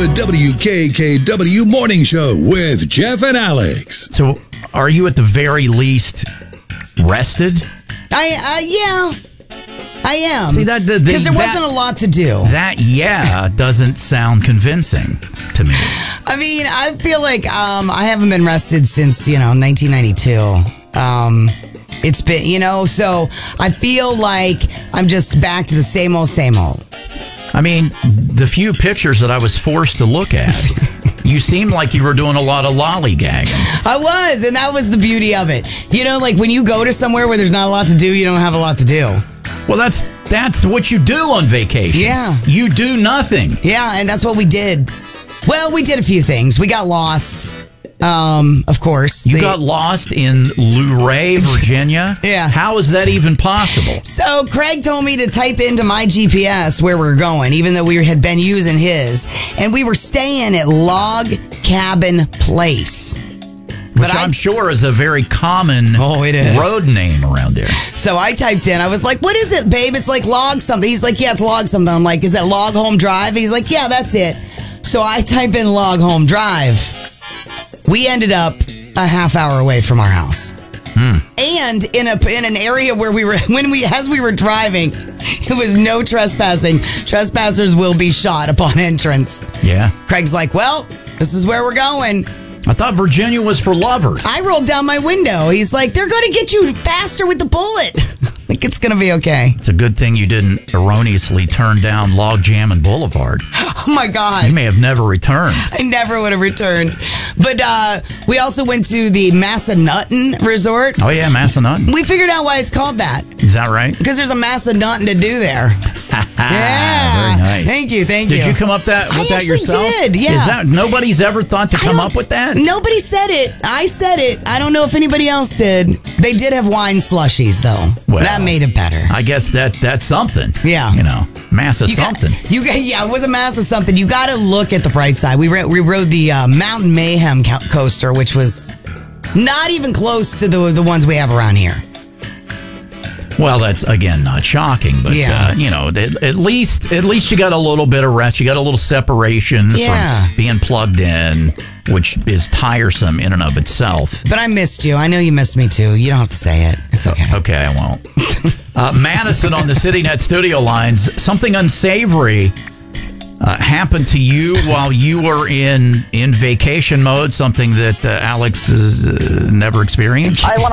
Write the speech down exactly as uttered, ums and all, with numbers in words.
The W K K W Morning Show with Jeff and Alex. So, are you at the very least rested? I, uh, yeah, I am. See, that the, the, because there that, wasn't a lot to do. That, yeah, doesn't sound convincing to me. I mean, I feel like um, I haven't been rested since, you know, nineteen ninety-two. Um, it's been, you know, so I feel like I'm just back to the same old, same old. I mean, the few pictures that I was forced to look at, you seemed like you were doing a lot of lollygagging. I was, and that was the beauty of it. You know, like when you go to somewhere where there's not a lot to do, you don't have a lot to do. Well, that's that's what you do on vacation. Yeah. You do nothing. Yeah, and that's what we did. Well, we did a few things. We got lost. Um, of course. You the, got lost in Luray, Virginia? Yeah. How is that even possible? So Craig told me to type into my G P S where we're going, even though we had been using his. And we were staying at Log Cabin Place. Which But I'm I, sure is a very common Oh, it is. road name around there. So I typed in, I was like, what is it, babe? It's like Log something. He's like, yeah, it's Log something. I'm like, is that Log Home Drive? He's like, yeah, that's it. So I type in Log Home Drive. We ended up a half hour away from our house. Hmm. And in a in an area where we were, when we, as we were driving, it was no trespassing. Trespassers will be shot upon entrance. Yeah. Craig's like, well, this is where we're going. I thought Virginia was for lovers. I rolled down my window. He's like, they're going to get you faster with the bullet. Like, it's going to be okay. It's a good thing you didn't erroneously turn down Log Jam and Boulevard. Oh, my God. You may have never returned. I never would have returned. But uh, we also went to the Massanutten Resort. Oh, yeah, Massanutten. We figured out why it's called that. Is that right? Because there's a Massanutten to do there. Yeah. Very nice. Thank you, thank Did you. you come up that with I that actually yourself? did, yeah. Is that nobody's ever thought to I come don't- up with that? Nobody said it. I said it. I don't know if anybody else did. They did have wine slushies, though. Well, that made it better. I guess that that's something. Yeah. You know, mass of You got- something. you got, yeah, it was a mass of something. You got to look at the bright side. We, re- we rode the uh, Mountain Mayhem co- coaster, which was not even close to the the ones we have around here. Well, that's again not shocking, but Yeah. uh, you know, at, at least at least you got a little bit of rest. You got a little separation Yeah. from being plugged in, which is tiresome in and of itself. But I missed you. I know you missed me too. You don't have to say it. It's okay. Okay, I won't. uh, Madison on the CityNet studio lines. Something unsavory uh, happened to you while you were in in vacation mode. Something that uh, Alex has uh, never experienced. I want